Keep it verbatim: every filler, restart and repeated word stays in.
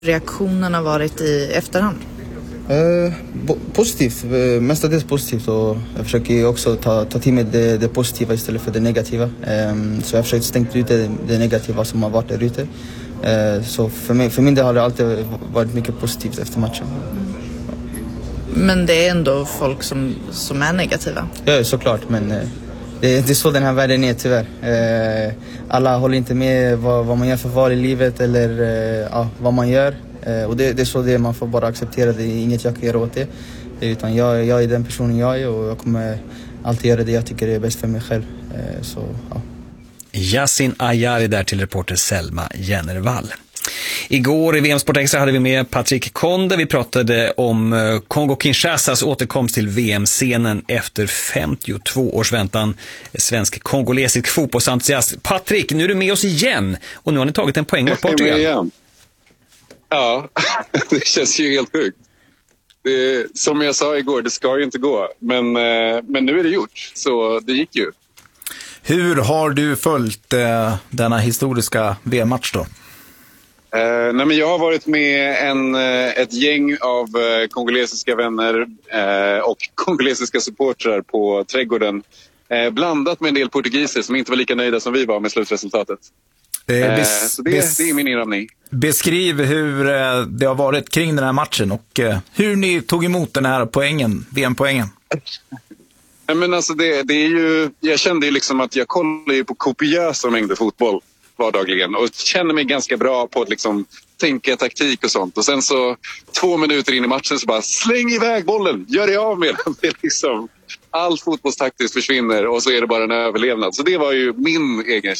reaktionerna varit i efterhand? Eh, bo- positivt, eh, mestadels positivt, och jag försöker ju också ta, ta till mig det, det positiva istället för det negativa. Eh, så jag har försökt stänga ut det, det negativa som har varit där ute. Eh, så för, mig, för min del har det alltid varit mycket positivt efter matchen. Men det är ändå folk som, som är negativa? Ja, såklart, men eh, det, det är så den här världen är tyvärr. Eh, alla håller inte med vad, vad man gör för val i livet eller eh, ja, vad man gör. Eh, och det, det är så det, man får bara acceptera, det är inget jag kan göra åt det. Utan jag, jag är den personen jag är, och jag kommer alltid göra det jag tycker är bäst för mig själv. Eh, så, ja. Yasin Ayari där till reporter Selma Jennervall. Igår i V M Sport Extra hade vi med Patrick Konde. Vi pratade om Kongo-Kinshasas återkomst till V M-scenen efter femtiotvå års väntan. Svensk-kongolesisk fotbollsentusiast. Patrick, nu är du med oss igen. Och nu har ni tagit en poäng mot Portugal. Igen. Ja, det känns ju helt sjukt. Det, som jag sa igår, det ska ju inte gå. Men, men nu är det gjort, så det gick ju. Hur har du följt eh, denna historiska V M-match då? Uh, nej men jag har varit med en, uh, ett gäng av uh, kongolesiska vänner uh, och kongolesiska supportrar på trädgården. Uh, blandat med en del portugiser som inte var lika nöjda som vi var med slutresultatet. Uh, bes- så det, bes- det är min inramning. Beskriv hur uh, det har varit kring den här matchen och uh, hur ni tog emot den här poängen, V M-poängen. Nej men alltså det, det är ju, jag kände ju liksom att jag kollar ju på kopiösa mängder fotboll vardagligen och känner mig ganska bra på att liksom tänka taktik och sånt. Och sen så två minuter in i matchen så bara släng iväg bollen, gör det av med den. Det är liksom, allt fotbollstaktiskt försvinner och så är det bara en överlevnad. Så det var ju min egen